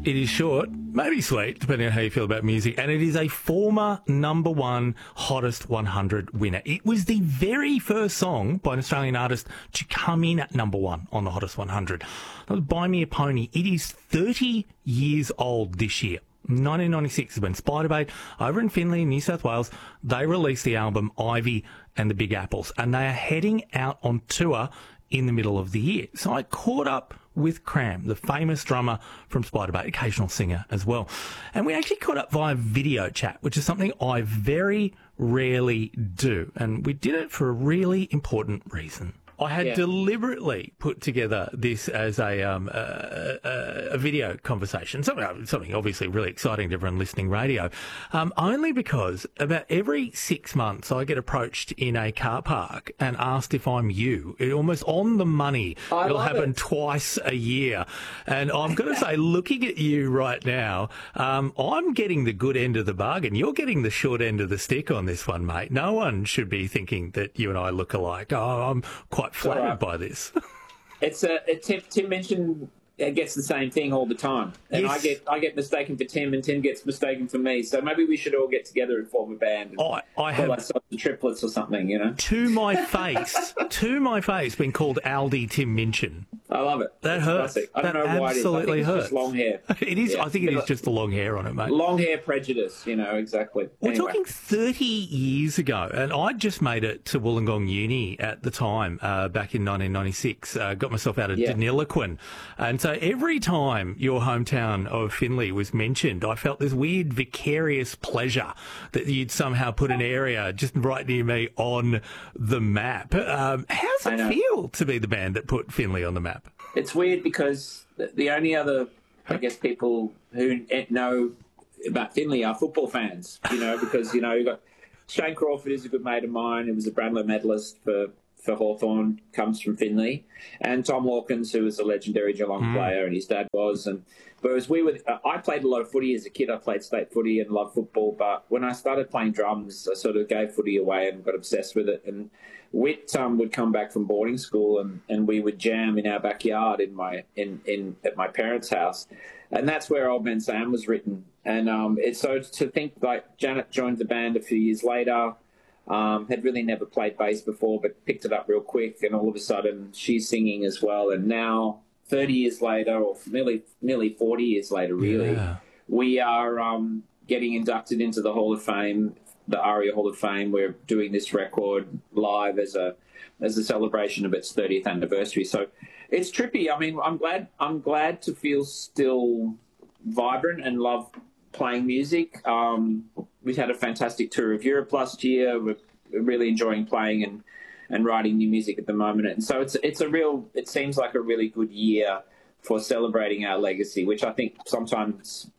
It is short, maybe sweet, depending on how you feel about music, and it is a former number one Hottest 100 winner. It was the very first song by an Australian artist to come in at number one on the Hottest 100. That was Buy Me a Pony. It is 30 years old this year. 1996 is when Spiderbait, over in Finley, New South Wales, they released the album Ivy and the Big Apples, and they are heading out on tour in the middle of the year. So I caught up with Cram, the famous drummer from Spiderbait, occasional singer as well. And we actually caught up via video chat, which is something I very rarely do. And we did it for a really important reason. I had deliberately put together this as a video conversation, something obviously really exciting to everyone listening radio, only because about every 6 months I get approached in a car park and asked if I'm you. It almost on the money. It'll happen twice a year. And I'm going to say, looking at you right now, I'm getting the good end of the bargain. You're getting the short end of the stick on this one, mate. No one should be thinking that you and I look alike. Oh, I'm quite flattered by this. Tim Minchin gets the same thing all the time, and yes. I get mistaken for Tim, and Tim gets mistaken for me. So maybe we should all get together and form a band. And I have the triplets or something, you know. To my face, being called Aldi Tim Minchin. I love it. That hurts. Classic. I don't know why it is. I think it's just long hair. It is. Yeah. I think it is just the long hair on it, mate. Long hair prejudice, you know, exactly. We're talking 30 years ago, and I just made it to Wollongong Uni at the time, back in 1996. Got myself out of Deniliquin. And so every time your hometown of Finley was mentioned, I felt this weird vicarious pleasure that you'd somehow put an area just right near me on the map. How does it feel to be the band that put Finley on the map? It's weird because the only other, I guess, people who know about Finley are football fans, you know, because, you know, you've got Shane Crawford is a good mate of mine. He was a Brownlow medalist for Hawthorn, comes from Finley, and Tom Hawkins, who was a legendary Geelong player, and his dad was. And whereas I played a lot of footy as a kid. I played state footy and loved football, but when I started playing drums, I sort of gave footy away and got obsessed with it. And Whit would come back from boarding school, and we would jam in our backyard at my parents' house, and that's where Old Man Sam was written. And it's so to think like Janet joined the band a few years later. Had really never played bass before, but picked it up real quick, and all of a sudden she's singing as well. And now, 30 years later, or nearly 40 years later, really, we are getting inducted into the Hall of Fame, the ARIA Hall of Fame. We're doing this record live as a celebration of its 30th anniversary. So it's trippy. I mean, I'm glad to feel still vibrant and love playing music. We've had a fantastic tour of Europe last year. We're really enjoying playing and writing new music at the moment. And so it seems like a really good year for celebrating our legacy, which I think sometimes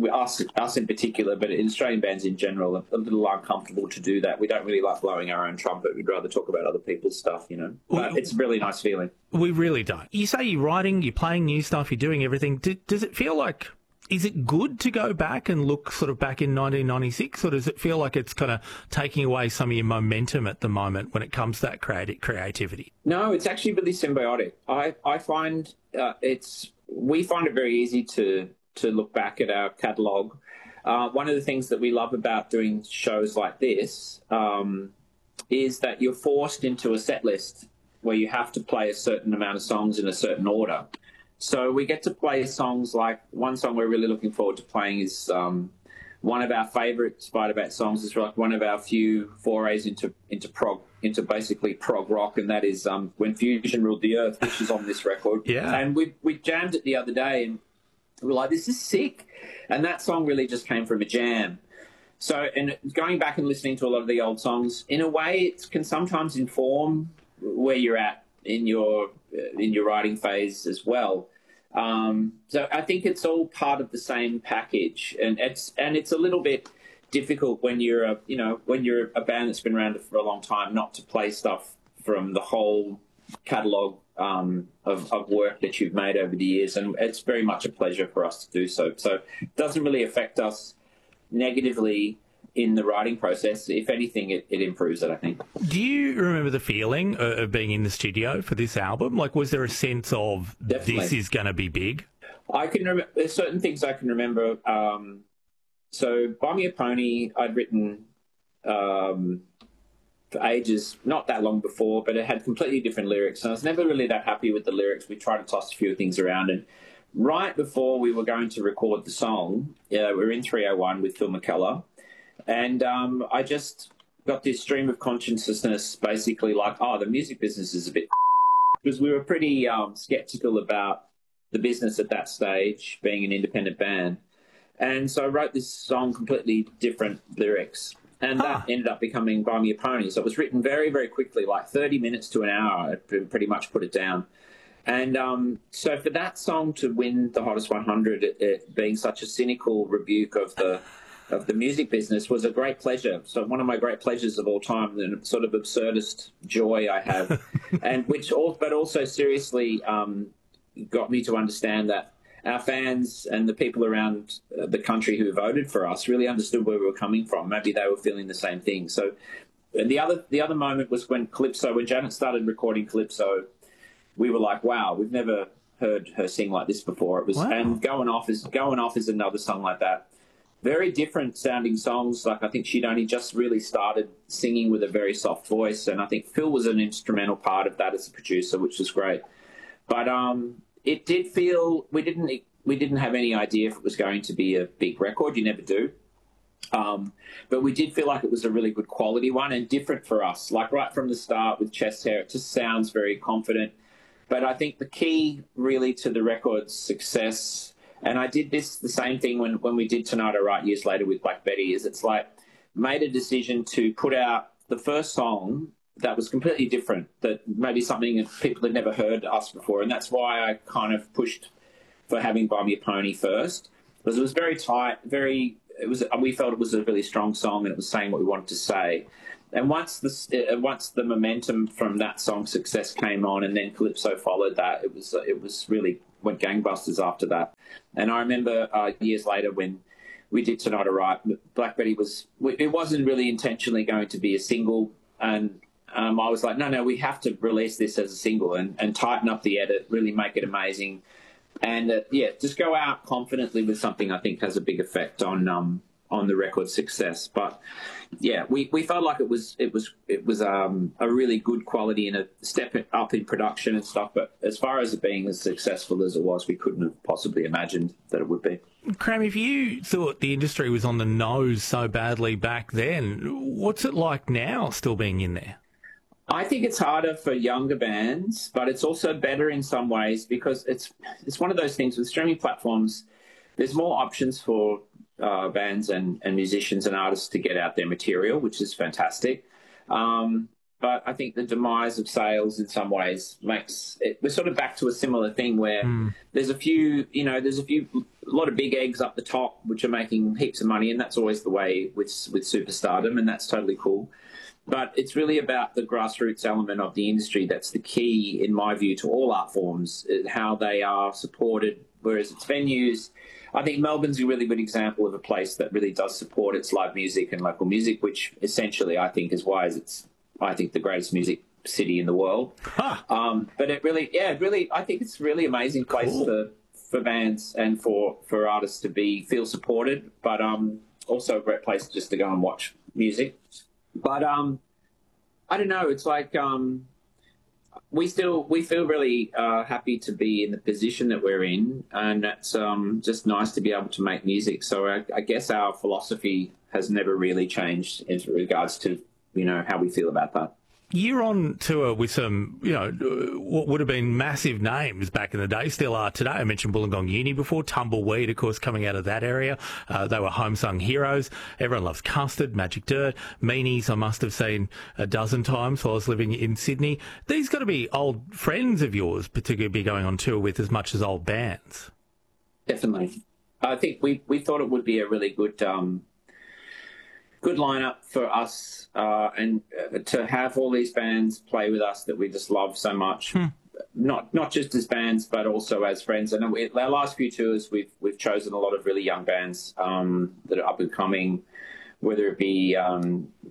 us in particular, but in Australian bands in general, are a little uncomfortable to do that. We don't really like blowing our own trumpet. We'd rather talk about other people's stuff, you know. But it's a really nice feeling. We really don't. You say you're writing, you're playing new stuff, you're doing everything. Does it feel like... Is it good to go back and look sort of back in 1996, or does it feel like it's kind of taking away some of your momentum at the moment when it comes to that creativity? No, it's actually really symbiotic. I find we find it very easy to look back at our catalogue. One of the things that we love about doing shows like this is that you're forced into a set list where you have to play a certain amount of songs in a certain order. So we get to play songs like one song we're really looking forward to playing is one of our favourite Spiderbait songs. Is like one of our few forays into basically prog rock, and that is When Fusion Ruled the Earth, which is on this record. Yeah. And we jammed it the other day, and we were like, this is sick. And that song really just came from a jam. So, and going back and listening to a lot of the old songs, in a way, it can sometimes inform where you're at in your writing phase as well. So I think it's all part of the same package, and it's a little bit difficult when you're a band that's been around for a long time not to play stuff from the whole catalogue of work that you've made over the years, and it's very much a pleasure for us to do so. So it doesn't really affect us negatively in the writing process. If anything, it improves it, I think. Do you remember the feeling of being in the studio for this album? Like, was there a sense of This is going to be big? I can remember. There's certain things I can remember. So, Buy Me a Pony, I'd written for ages, not that long before, but it had completely different lyrics. And I was never really that happy with the lyrics. We tried to toss a few things around. And right before we were going to record the song, we were in 301 with Phil McKellar. And I just got this stream of consciousness, basically like, oh, the music business is a bit... Because we were pretty skeptical about the business at that stage, being an independent band. And so I wrote this song, completely different lyrics. And that ended up becoming Buy Me a Pony. So it was written very, very quickly, like 30 minutes to an hour. I pretty much put it down. And so for that song to win the Hottest 100, it being such a cynical rebuke of the music business, was a great pleasure. So one of my great pleasures of all time, and sort of absurdist joy I have, and but also seriously got me to understand that our fans and the people around the country who voted for us really understood where we were coming from. Maybe they were feeling the same thing. So the other moment was when Janet started recording Calypso, we were like, wow, we've never heard her sing like this before. It was, wow. And Going Off is another song like that. Very different sounding songs. Like, I think she'd only just really started singing with a very soft voice, and I think Phil was an instrumental part of that as a producer, which was great. But it did feel we didn't have any idea if it was going to be a big record. You never do. But we did feel like it was a really good quality one and different for us. Like right from the start with Chest Hair, it just sounds very confident. But I think the key really to the record's success, and I did the same thing when we did Tonight I Write years later with Black Betty, is it's like made a decision to put out the first song that was completely different, that maybe something that people had never heard us before. And that's why I kind of pushed for having Buy Me a Pony first, because it was very tight, we felt it was a really strong song and it was saying what we wanted to say. And once the momentum from that song's success came on, and then Calypso followed that, it was really went gangbusters after that. And I remember years later when we did Tonight I Write, Black Betty it wasn't really intentionally going to be a single, and I was like, no, we have to release this as a single and tighten up the edit, really make it amazing. And, just go out confidently with something I think has a big effect on the record's success. But, yeah, we felt like it was a really good quality and a step up in production and stuff. But as far as it being as successful as it was, we couldn't have possibly imagined that it would be. Cram, if you thought the industry was on the nose so badly back then, what's it like now still being in there? I think it's harder for younger bands, but it's also better in some ways because it's one of those things with streaming platforms. There's more options for bands and musicians and artists to get out their material, which is fantastic. But I think the demise of sales in some ways makes it, we're sort of back to a similar thing where there's a lot of big eggs up the top which are making heaps of money, and that's always the way with superstardom, and that's totally cool. But it's really about the grassroots element of the industry that's the key, in my view, to all art forms, how they are supported, whereas it's venues. I think Melbourne's a really good example of a place that really does support its live music and local music, which essentially I think is why it's, I think, the greatest music city in the world. But it really, I think it's a really amazing place for bands and for artists to feel supported, but also a great place just to go and watch music. But I don't know. It's like we feel really happy to be in the position that we're in, and it's just nice to be able to make music. So I guess our philosophy has never really changed in regards to how we feel about that. You're on tour with some, what would have been massive names back in the day, still are today. I mentioned Wollongong Uni before, Tumbleweed, of course, coming out of that area. They were home-sung heroes. Everyone loves Custard, Magic Dirt, Meanies I must have seen a dozen times while I was living in Sydney. These got to be old friends of yours, particularly be going on tour with as much as old bands. Definitely. I think we thought it would be a really good lineup for us and to have all these bands play with us that we just love so much, not just as bands but also as friends. And our last few tours we've chosen a lot of really young bands that are up and coming, whether it be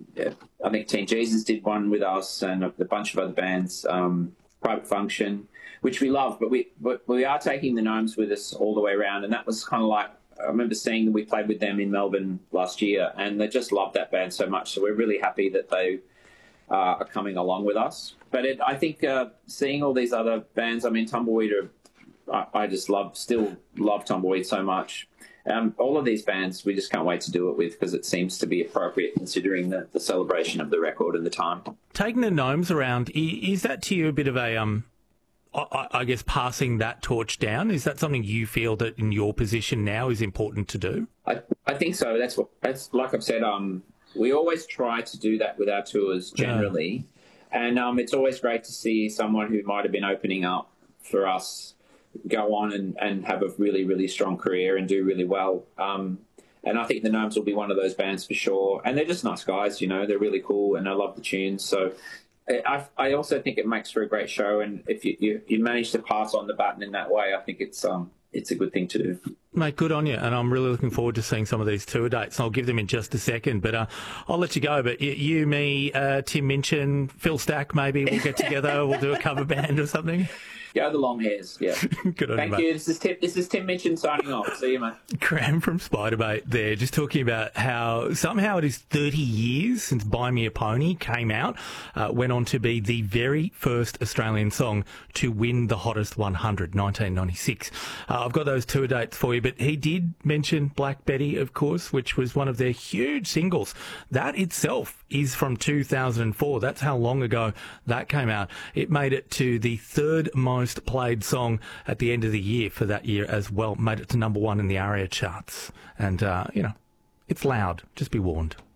I think Teen Jesus did one with us and a bunch of other bands, Private Function. which we love. But we are taking the Gnomes with us all the way around, and that was kind of like, I remember seeing that we played with them in Melbourne last year, and they just loved that band so much. So we're really happy that they are coming along with us. But I think seeing all these other bands, I mean, Tumbleweed I just still love Tumbleweed so much. All of these bands, we just can't wait to do it with, because it seems to be appropriate considering the celebration of the record and the time. Taking the Gnomes around, is that to you a bit of a, I guess, passing that torch down? Is that something you feel that in your position now is important to do? I think so. That's like I've said, we always try to do that with our tours generally. Yeah. And it's always great to see someone who might have been opening up for us go on and have a really, really strong career and do really well. And I think the Gnomes will be one of those bands for sure. And they're just nice guys, you know, they're really cool and I love the tunes. So I also think it makes for a great show. And if you manage to pass on the baton in that way, I think it's a good thing to do. Mate, good on you. And I'm really looking forward to seeing some of these tour dates. And I'll give them in just a second. But I'll let you go. But you, me, Tim Minchin, Phil Stack, maybe we'll get together. We'll do a cover band or something. Go the long hairs, yeah. Good on Thank you. This is Tim Minchin signing off. See you, mate. Graham from Spiderbait there, just talking about how somehow it is 30 years since Buy Me a Pony came out, went on to be the very first Australian song to win the Hottest 100, 1996. I've got those tour dates for you, but he did mention Black Betty, of course, which was one of their huge singles. That itself is from 2004. That's how long ago that came out. It made it to the third most played song at the end of the year for that year as well. Made it to number 1 in the ARIA charts. And, it's loud. Just be warned.